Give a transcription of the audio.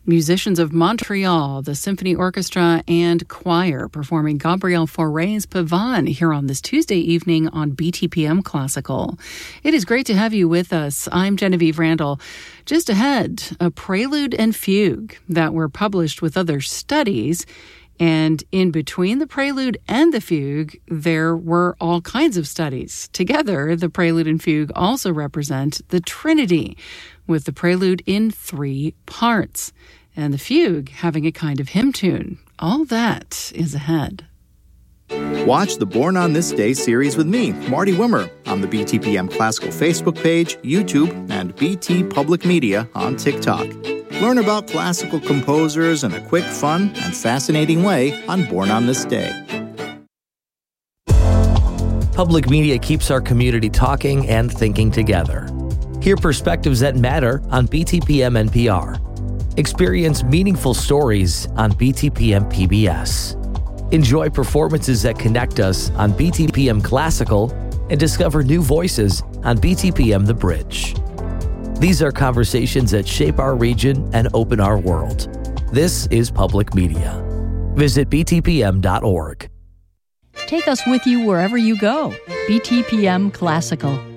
Musicians of Montreal, the Symphony Orchestra and Choir performing Gabriel Fauré's Pavane here on this Tuesday evening on BTPM Classical. It is great to have you with us. I'm Genevieve Randall. Just ahead, a prelude and fugue that were published with other studies. And in between the prelude and the fugue, there were all kinds of studies. Together, the prelude and fugue also represent the Trinity, with the prelude in 3 parts, and the fugue having a kind of hymn tune. All that is ahead. Watch the Born on This Day series with me, Marty Wimmer, on the BTPM Classical Facebook page, YouTube, and BT Public Media on TikTok. Learn about classical composers in a quick, fun, and fascinating way on Born on This Day. Public media keeps our community talking and thinking together. Hear perspectives that matter on BTPM NPR. Experience meaningful stories on BTPM PBS. Enjoy performances that connect us on BTPM Classical and discover new voices on BTPM The Bridge. These are conversations that shape our region and open our world. This is public media. Visit btpm.org. Take us with you wherever you go. BTPM Classical.